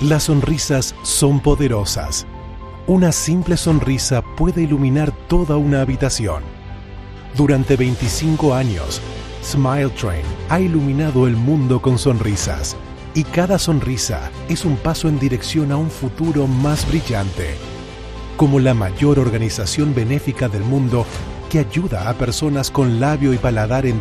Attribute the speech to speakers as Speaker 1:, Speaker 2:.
Speaker 1: Las sonrisas son poderosas. Una simple sonrisa puede iluminar toda una habitación. Durante 25 años, Smile Train ha iluminado el mundo con sonrisas, y cada sonrisa es un paso en dirección a un futuro más brillante. Como la mayor organización benéfica del mundo que ayuda a personas con labio y paladar en